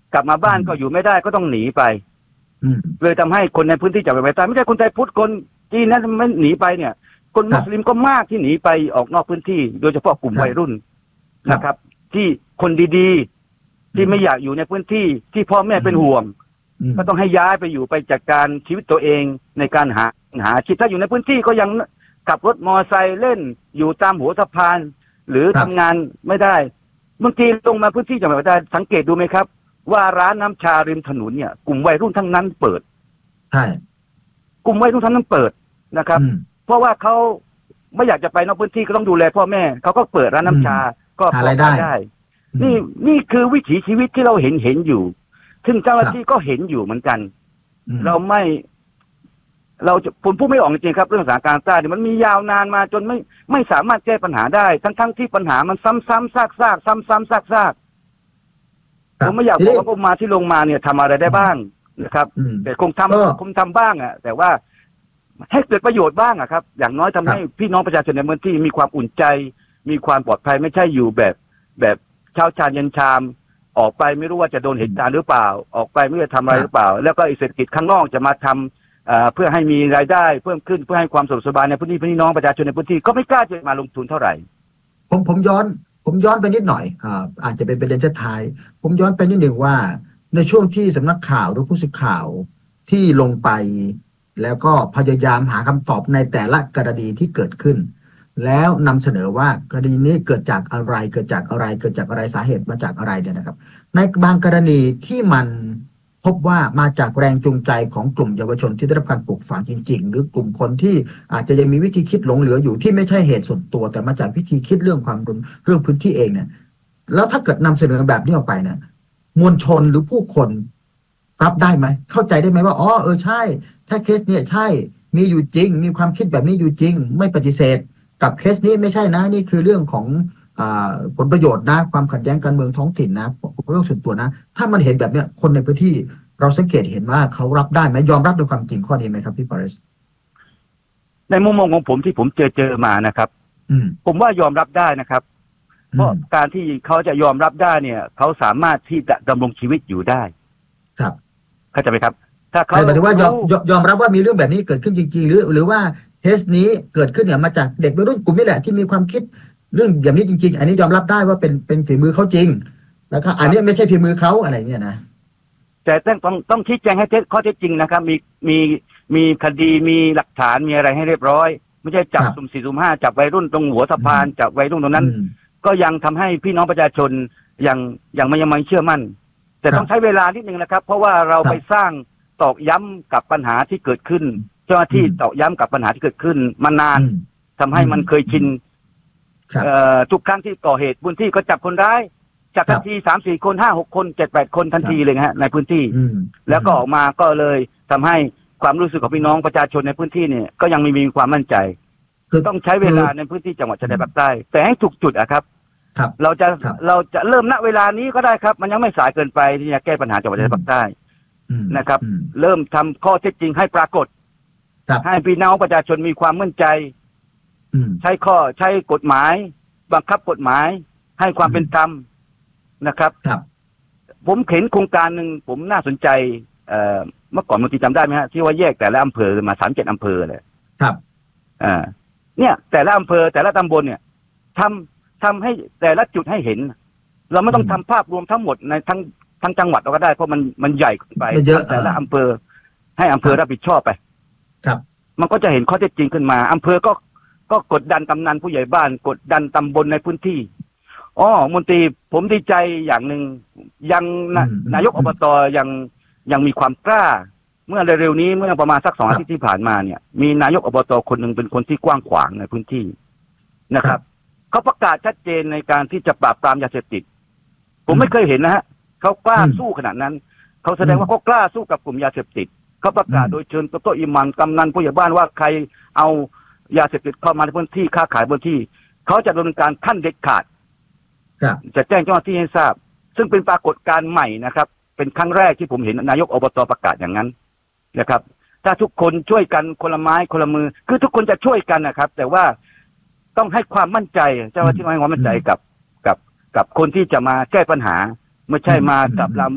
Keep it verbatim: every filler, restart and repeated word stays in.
กลับมาบ้านก็อยู่ไม่ได้ก็ต้องหนีไปเลยทำให้คนในพื้นที่จับไปตายไม่ใช่คนไทยพุทธคนจีนนั้นไม่หนีไปเนี่ยคนมุสลิมก็มากที่หนีไปออกนอกพื้นที่โดยเฉพาะกลุ่มวัยรุ่นนะครับที่คนดีๆที่ไม่อยากอยู่ในพื้นที่ที่พ่อแม่เป็นห่วงก็ต้องให้ย้ายไปอยู่ไปจัดการชีวิตตัวเองในการหาหาชีวิตถ้าอยู่ในพื้นที่ก็ยังขับรถมอเตอร์ไซค์เล่นอยู่ตามหัวสะพานหรือทำงานไม่ได้บางทีลงมาพื้นที่จังหวัดได้สังเกตดูไหมครับว่าร้านน้ำชาริมถนนเนี่ยกลุ่มวัยรุ่นทั้งนั้นเปิดใช่กลุ่มวัยรุ่นทั้งนั้นเปิดนะครับเพราะว่าเขาไม่อยากจะไปนอกพื้นที่ก็ต้องดูแลพ่อแม่เขาก็เปิดร้านน้ำชาก็หารายได้นี่นี่คือวิถีชีวิตที่เราเห็นเห็นอยู่ซึ่งเจ้าหน้าที่ก็เห็นอยู่เหมือนกันเราไม่เราจะผมพูดไม่ออกจริงๆครับเรื่องสถานการณ์ใต้เนี่ยมันมียาวนานมาจนไม่ไม่สามารถแก้ปัญหาได้ทั้งๆที่ปัญหามันซ้ำๆซากๆซ้ำๆซากๆผมไม่อยากบอกว่าพวกมาที่ลงมาเนี่ยทำอะไรได้บ้างนะครับแต่คงทำคงทำบ้างอ่ะแต่ว่าให้เกิดประโยชน์บ้างอ่ะครับอย่างน้อยทำให้พี่น้องประชาชนในพื้นที่มีความอุ่นใจมีความปลอดภัยไม่ใช่อยู่แบบแบบเช้าชามเย็นชามออกไปไม่รู้ว่าจะโดนเหตุการณ์หรือเปล่าออกไปไม่รู้จะทำอะไรหรือเปล่าแล้วก็เศรษฐกิจข้างนอกจะมาทำเพื่อให้มีรายได้เพิ่มขึ้นเพื่อให้ความสะดวกสบายในพื้นที่พี่น้องประชาชนในพื้นที่ก็ไม่กล้าจะมาลงทุนเท่าไหร่ผมผมย้อนผมย้อนไปนิดหน่อยอ่าอาจจะเป็นประเด็นท้ายผมย้อนไปนิดหนึ่งว่าในช่วงที่สำนักข่าวหรือผู้สื่อข่าวที่ลงไปแล้วก็พยายามหาคำตอบในแต่ละกรณีที่เกิดขึ้นแล้วนำเสนอว่ากรณีนี้เกิดจากอะไรเกิดจากอะไรเกิดจากอะไรสาเหตุมาจากอะไรเนี่ยนะครับในบางกรณีที่มันพบว่ามาจากแรงจูงใจของกลุ่มเยาวชนที่ได้รับการปลูกฝังจริงๆหรือกลุ่มคนที่อาจจะยังมีวิธีคิดหลงเหลืออยู่ที่ไม่ใช่เหตุส่วนตัวแต่มาจากวิธีคิดเรื่องความรุนเรื่องพื้นที่เองเนี่ยแล้วถ้าเกิดนำเสนอแบบนี้ออกไปเนี่ยมวลชนหรือผู้คนรับได้ไหมเข้าใจได้ไหมว่าอ๋อเออใช่ถ้าเคสเนี่ยใช่มีอยู่จริงมีความคิดแบบนี้อยู่จริงไม่ปฏิเสธกับเคสนี้ไม่ใช่นะนี่คือเรื่องของอ่าผลประโยชน์นะความขัดแย้งการเมืองท้องถิ่นนะเรื่องส่วนตัวนะถ้ามันเห็นแบบเนี้ยคนในพื้นที่เราสังเกตเห็นว่าเขารับได้ไหมยอมรับในความจริงข้อนี้ไหมครับพี่ปาริสในมุมมองของผมที่ผมเจอเจอมานะครับผมว่ายอมรับได้นะครับเพราะการที่เขาจะยอมรับได้เนี่ยเขาสามารถที่จะดำรงชีวิตอยู่ได้ครับเข้าใจไหมครับถ้าเขาหมายถึงว่ายอมยอมรับว่ามีเรื่องแบบนี้เกิดขึ้นจริงๆหรือหรือว่าเคสนี้เกิดขึ้นเนี่ยมาจากเด็กวัยรุ่นกลุ่มนี้แหละที่มีความคิดเรื่องแบบนี้จริงๆอันนี้ยอมรับได้ว่าเป็นเป็นฝีมือเขาจริงแล้วก็อันนี้ไม่ใช่ฝีมือเขาอะไรเงี้ยนะแต่ต้องต้องต้องชี้แจงให้ข้อเท็จจริงนะครับมีมีมีคดีมีหลักฐานมีอะไรให้เรียบร้อยไม่ใช่จับสุ่มสี่สุ่มห้าจับวัยรุ่นตรงหัวสะพานจับวัยรุ่นตรงนั้นก็ยังทำให้พี่น้องประชาชนยังยังไม่ยังไม่เชื่อมั่นแต่ต้องใช้เวลานิดนึงนะครับเพราะว่าเราไปสร้างตอกย้ำกับปัญหาที่เกิดขึ้นเจ้าหน้าที่ตอกย้ำกับปัญหาที่เกิดขึ้นมานานทำให้มันเคยชินทุกครั้งที่ก่อเหตุพื้นที่ก็จับคนร้ายจับทันทีสามสี่คนห้าหกคนเจ็ดแปดคนทันทีเลยฮะในพื้นที่แล้วก็ออกมาก็เลยทำให้ความรู้สึกของพี่น้องประชาชนในพื้นที่เนี่ยก็ยังไม่มีความมั่นใจต้องใช้เวลาในพื้นที่จังหวัดชายแดนภาคใต้แต่ให้ถูกจุดอะครับเราจะเราจะเริ่มณเวลานี้ก็ได้ครับมันยังไม่สายเกินไปที่จะแก้ปัญหาจังหวัดชายแดนภาคใต้นะครับเริ่มทำข้อเท็จจริงให้ปรากฏให้พี่น้องประชาชนมีความมั่นใจใช้ข้อใช้กฎหมายบังคับกฎหมายให้ความเป็นธรรมนะครับผมเห็นโครงการหนึ่งผมน่าสนใจเอ่อเมื่อก่อนบางทีจำได้ไหมฮะที่ว่าแยกแต่ละอำเภอมาสามเจ็ดอำเภอเลยครับอ่าเนี่ยแต่ละอำเภอแต่ละตำบลเนี่ยทำทำให้แต่ละจุดให้เห็นเราไม่ต้องทำภาพรวมทั้งหมดในทั้งทั้งจังหวัดเราก็ได้เพราะมันมันใหญ่ไปแต่ละอำเภอให้อำเภอรับผิดชอบไปครับมันก็จะเห็นข้อเท็จจริงขึ้นมาอำเภอก็ก็กดดันกำนันผู้ใหญ่บ้านกดดันตำบลในพื้นที่อ๋อมนตรีผมดีใจอย่างหนึ่งยังนายกอบตยังยังมีความกล้าเมื่อเร็วๆนี้เมื่อประมาณสักสองอาทิตย์ที่ผ่านมาเนี่ยมีนายกอบตคนหนึ่งเป็นคนที่กว้างขวางในพื้นที่นะครับเขาประกาศชัดเจนในการที่จะปราบปรามยาเสพติดผมไม่เคยเห็นนะฮะเขากล้าสู้ขนาดนั้นเขาแสดงว่าเขากล้าสู้กับกลุ่มยาเสพติดเขาประกาศโดยเชิญโต๊ะอิหมัมกำนันผู้ใหญ่บ้านว่าใครเอายาเสพติดเข้ามาในพื้นที่ค้าขายพื้นที่เขาจะดำเนินการขั้นเด็ดขาดจะแจ้งเจ้าหน้าที่ให้ทราบซึ่งเป็นปรากฏการณ์ใหม่นะครับเป็นครั้งแรกที่ผมเห็นนายกอบตประกาศอย่างนั้นนะครับถ้าทุกคนช่วยกันคนละไม้คนละมือคือทุกคนจะช่วยกันนะครับแต่ว่าต้องให้ความมั่นใจเจ้าหน้าที่ให้ความมั่นใจกับกับกับคนที่จะมาแก้ปัญหาไม่ใช่มากับลำ